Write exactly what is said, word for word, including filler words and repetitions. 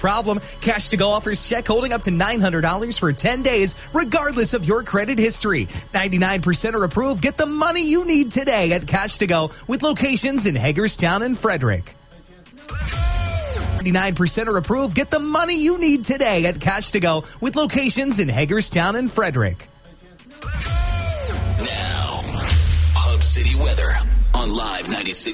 Problem, Cash to Go offers check holding up to nine hundred dollars for ten days, regardless of your credit history. ninety-nine percent are approved. Get the money you need today at Cash to Go with locations in Hagerstown and Frederick. ninety-nine percent are approved. Get the money you need today at Cash to Go with locations in Hagerstown and Frederick. Now, Hub City weather on Live ninety-six.